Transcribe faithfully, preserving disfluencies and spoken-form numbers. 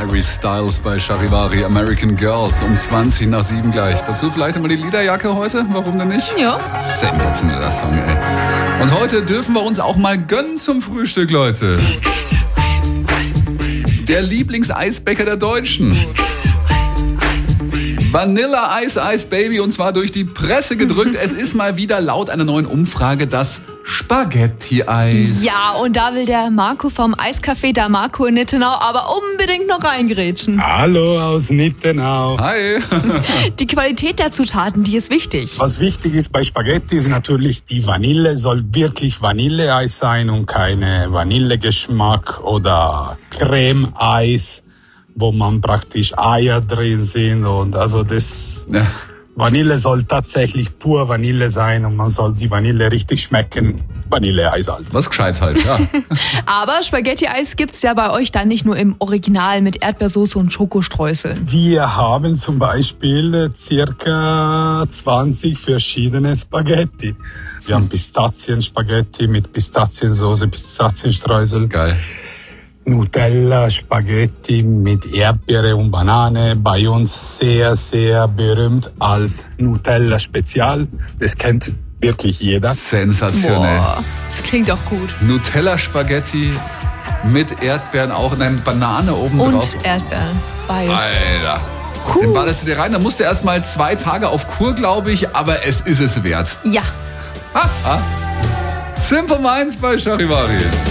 Harry Styles bei Charivari, American Girls, um zwanzig nach sieben gleich. Dazu vielleicht einmal die Lederjacke heute, warum denn nicht? Ja. Sensationeller Song, ey. Und heute dürfen wir uns auch mal gönnen zum Frühstück, Leute. Der Lieblingseisbäcker der Deutschen. Vanilla Ice Ice Baby, und zwar durch die Presse gedrückt. Es ist mal wieder laut einer neuen Umfrage das Spaghetti-Eis. Ja, und da will der Marco vom Eiscafé da Marco in Nittenau aber unbedingt noch reingrätschen. Hallo aus Nittenau. Hi. Die Qualität der Zutaten, die ist wichtig. Was wichtig ist bei Spaghetti ist natürlich, die Vanille soll wirklich Vanilleeis sein und keine Vanillegeschmack oder Creme-Eis, wo man praktisch Eier drin sind. Und also das Ja. Vanille soll tatsächlich pur Vanille sein und man soll die Vanille richtig schmecken. Vanilleeis halt. Was gescheit halt, ja. Aber Spaghetti-Eis gibt's ja bei euch dann nicht nur im Original mit Erdbeersoße und Schokostreuseln. Wir haben zum Beispiel circa zwanzig verschiedene Spaghetti. Wir haben Pistazien-Spaghetti mit Pistaziensoße, Pistazienstreusel. Geil. Nutella-Spaghetti mit Erdbeere und Banane. Bei uns sehr, sehr berühmt als Nutella-Spezial. Das kennt wirklich jeder. Sensationell. Boah, das klingt doch gut. Nutella-Spaghetti mit Erdbeeren auch, nein, Banane oben Und drauf. Erdbeeren. Beides. Alter. Puh. Den ballerst du dir rein. Da musst du erst mal zwei Tage auf Kur, glaube ich, aber es ist es wert. Ja. Ha, ha. Simple Minds bei Charivari.